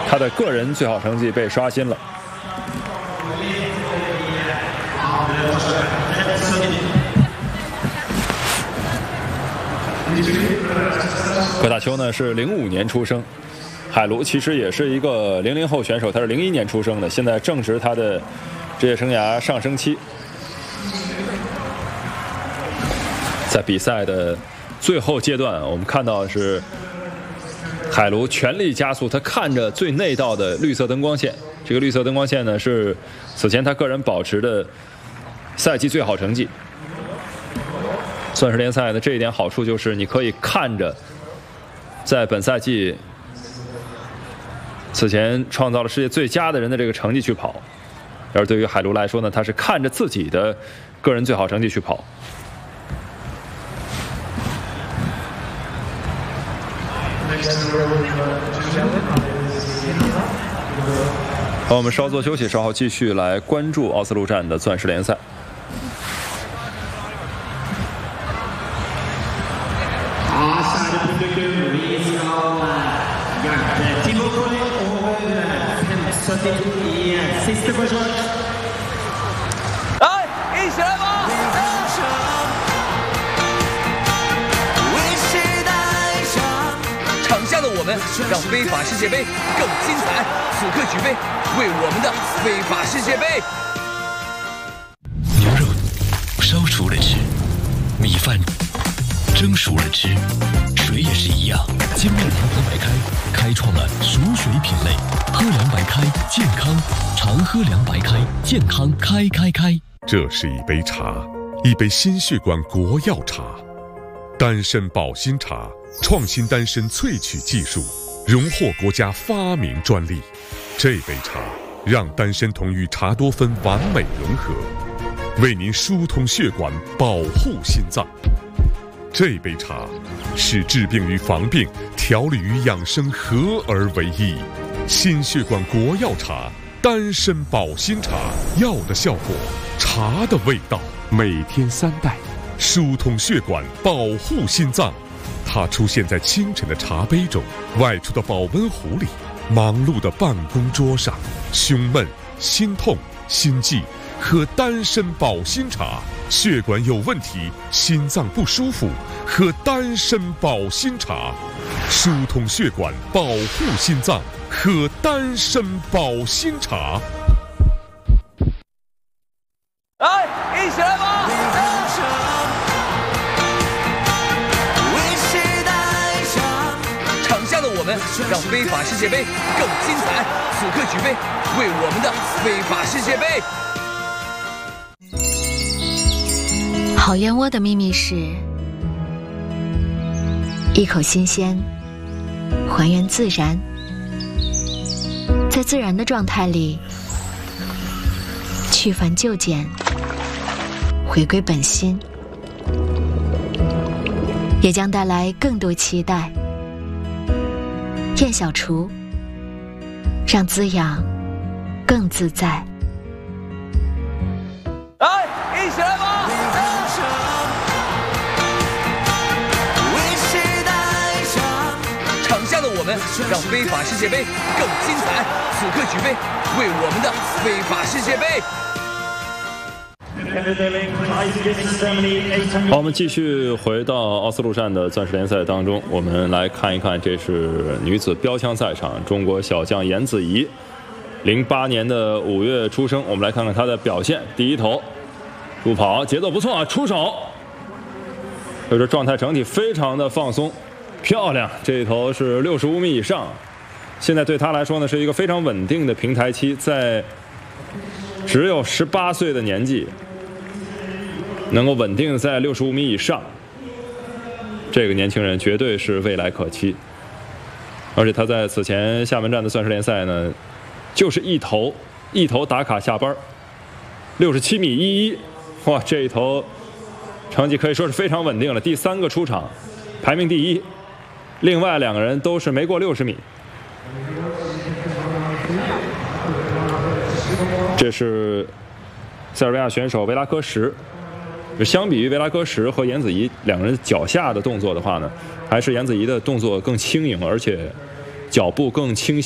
他的个人最好成绩被刷新了。戈塔丘呢是05年出生，海卢其实也是一个00后选手，他是01年出生的，现在正值他的职业生涯上升期。在比赛的最后阶段，我们看到的是海卢全力加速，他看着最内道的绿色灯光线。这个绿色灯光线呢是此前他个人保持的赛季最好成绩。钻石联赛的这一点好处就是你可以看着在本赛季此前创造了世界最佳的人的这个成绩去跑，而对于海卢来说呢，他是看着自己的个人最好成绩去跑。好，我们稍作休息，稍后继续来关注奥斯陆站的钻石联赛。 来，一起来吧！场下的我们让非法世界杯更精彩，此刻举杯，为我们的非法世界杯。 牛肉烧熟了吃，米饭蒸熟了吃，水也是一样。精酿长河白开开创了熟水品类，喝凉白开健康，常喝凉白开健康开。 这是一杯茶，一杯心血管国药茶，丹参保心茶，创新丹参萃取技术，荣获国家发明专利。这杯茶让丹参酮与茶多酚完美融合，为您疏通血管，保护心脏。这杯茶是治病与防病、调理与养生合而为一。心血管国药茶，丹参保心茶，药的效果，茶的味道，每天3袋，疏通血管，保护心脏。它出现在清晨的茶杯中，外出的保温壶里，忙碌的办公桌上。胸闷、心痛、心悸，喝丹参保心茶。血管有问题，心脏不舒服，喝丹参保心茶。疏通血管，保护心脏，喝丹参保心茶。 来，一起来吧！场下的我们让非法世界杯更精彩，此刻举杯，为我们的非法世界杯。 好燕窝的秘密是一口新鲜，还原自然，在自然的状态里去繁就简，回归本心，也将带来更多期待。燕小厨，让滋养更自在。 来，一起来吧！场下的我们让非法世界杯更精彩，此刻举杯，为我们的非法世界杯。 好，我们继续回到奥斯陆站的钻石联赛当中，我们来看一看，这是女子标枪赛场，中国小将颜子怡，08年的5月出生，我们来看看她的表现。第一投助跑节奏不错啊，出手，所以说状态整体非常的放松，漂亮。这一投是65米以上，现在对她来说呢是一个非常稳定的平台期，在只有18岁的年纪能够稳定在65米以上，这个年轻人绝对是未来可期。而且他在此前厦门站的钻石联赛呢，就是一投打卡下班，67米11，哇，这一投成绩可以说是非常稳定了。第3个出场，排名第1，另外2个人都是没过60米。这是塞尔维亚选手维拉科什。相比于维拉科什和颜子怡2个人脚下的动作的话呢，还是颜子怡的动作更轻盈，而且脚步更清晰。